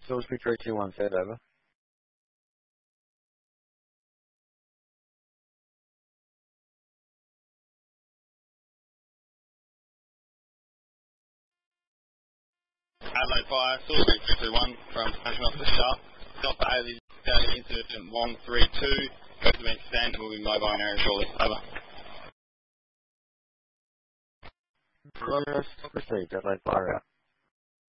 Salisbury 321, third over. Adelaide Fire, Salisbury 321 from Station Officer Sharp. Delta Haley, Data Incident 132. Both events stand will be mobile in area shortly. Over. Progress received, Adelaide Fire out.